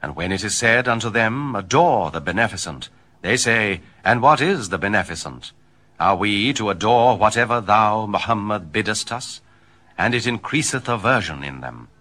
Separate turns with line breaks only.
And when it is said unto them, Adore the beneficent, they say, And what is the beneficent? Are we to adore whatever thou, Muhammad, biddest us? And it increaseth aversion in them.